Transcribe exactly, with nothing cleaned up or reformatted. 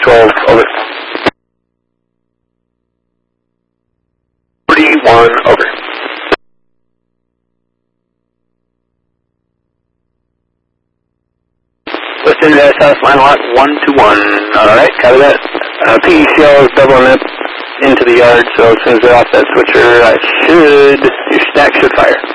twelve, over. forty-one, over. West end of South line lock, one to one. Alright, copy that. Uh, P E C L is doubling up into the yard, so as soon as they're off that switcher, I should, your stack should fire.